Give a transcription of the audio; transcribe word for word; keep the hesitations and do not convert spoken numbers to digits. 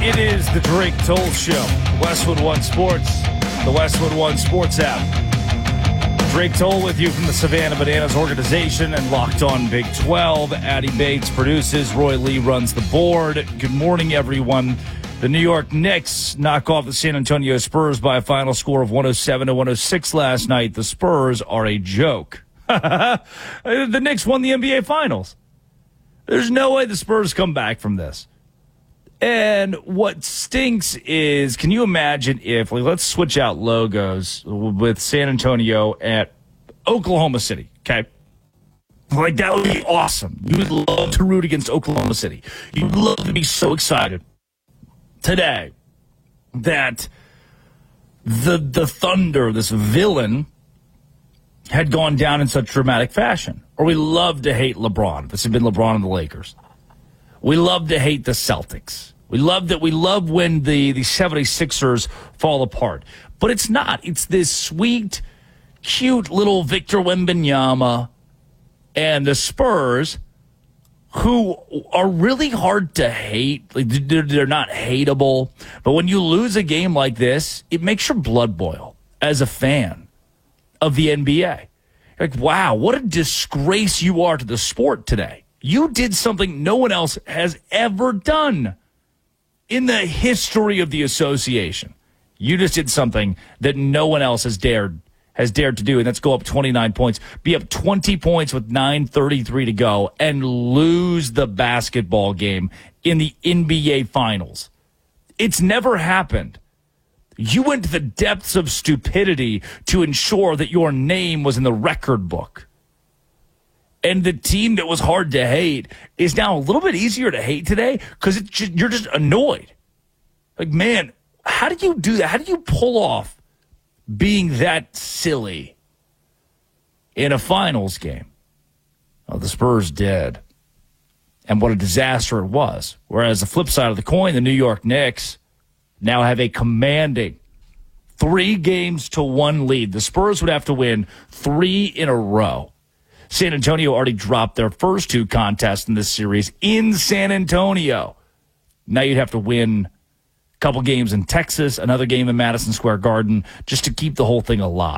It is the Drake Toll Show. Westwood One Sports, the Westwood One Sports app. Drake Toll with you from the Savannah Bananas organization and Locked On Big twelve. Addie Bates produces. Roy Lee runs the board. Good morning, everyone. The New York Knicks knock off the San Antonio Spurs by a final score of one oh seven to one oh six last night. The Spurs are a joke. The Knicks won the N B A Finals. There's no way the Spurs come back from this. And what stinks is, can you imagine if, like, let's switch out logos with San Antonio at Oklahoma City, okay? Like, that would be awesome. You would love to root against Oklahoma City. You would love to be so excited today that the the Thunder, this villain, had gone down in such dramatic fashion. Or we love to hate LeBron. This had been LeBron and the Lakers. We love to hate the Celtics. We love that. We love when the, the seventy-sixers fall apart. But it's not. It's this sweet, cute little Victor Wembanyama and the Spurs who are really hard to hate. Like, they're, they're not hateable. But when you lose a game like this, it makes your blood boil as a fan of the N B A. Like, wow, what a disgrace you are to the sport today. You did something no one else has ever done in the history of the association. You just did something that no one else has dared has dared to do, and that's go up twenty-nine points, be up twenty points with nine thirty-three to go, and lose the basketball game in the N B A Finals. It's never happened. You went to the depths of stupidity to ensure that your name was in the record book. And the team that was hard to hate is now a little bit easier to hate today because you're just annoyed. Like, man, how did you do that? How did you pull off being that silly in a finals game? Well, the Spurs did. And what a disaster it was. Whereas the flip side of the coin, the New York Knicks now have a commanding three games to one lead. The Spurs would have to win three in a row. San Antonio already dropped their first two contests in this series in San Antonio. Now you'd have to win a couple games in Texas, another game in Madison Square Garden, just to keep the whole thing alive.